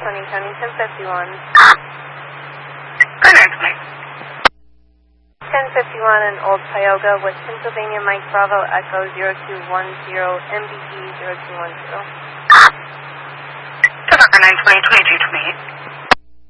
County 1051. 1051 in Old Tioga with Pennsylvania Mike Bravo Echo 0210 MBE 0210. November 920 2228.